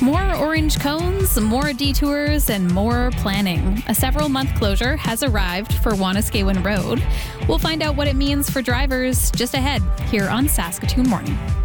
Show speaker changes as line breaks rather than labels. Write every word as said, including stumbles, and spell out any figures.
More orange cones, more detours, and more planning. A several-month closure has arrived for Wanuskewin Road. We'll find out what it means for drivers just ahead here on Saskatoon Morning.